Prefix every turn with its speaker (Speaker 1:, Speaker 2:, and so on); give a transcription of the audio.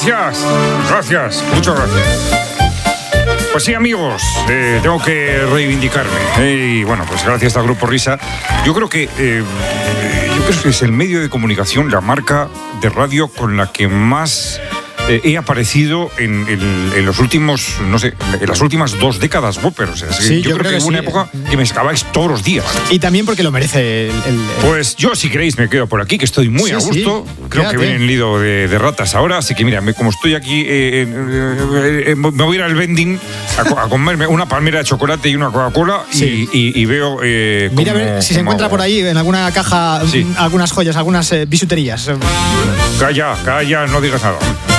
Speaker 1: Gracias, muchas gracias. Pues sí, amigos, tengo que reivindicarme. Y bueno, pues gracias al Grupo Risa. Yo creo que es el medio de comunicación, la marca de radio con la que más he aparecido en los últimos, no sé, en las últimas 2 décadas, pero o sea,
Speaker 2: sí,
Speaker 1: yo creo que hubo una época que me sacabais todos los días.
Speaker 2: Y también porque lo merece
Speaker 1: Pues yo, si queréis, me quedo por aquí, que estoy muy a gusto. Creo que viene el nido de ratas ahora, así que mira, como estoy aquí, me voy a ir al vending a comerme una palmera de chocolate y una Coca-Cola y veo...
Speaker 2: mira a ver si se encuentra por ahí en alguna caja algunas joyas, algunas bisuterías.
Speaker 1: Calla, no digas nada.